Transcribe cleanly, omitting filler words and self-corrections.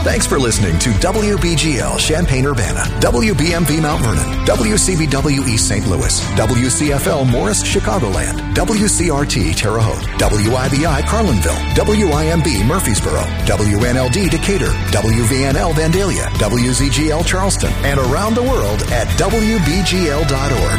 Thanks for listening to WBGL Champaign-Urbana, WBMV Mount Vernon, WCBW East St. Louis, WCFL Morris Chicagoland, WCRT Terre Haute, WIBI Carlinville, WIMB Murfreesboro, WNLD Decatur, WVNL Vandalia, WZGL Charleston, and around the world at WBGL.org.